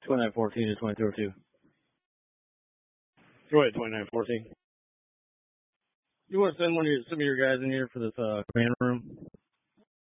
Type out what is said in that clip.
2914 to 2302. Go ahead, 2914. You want to send some of your guys in here for this command room?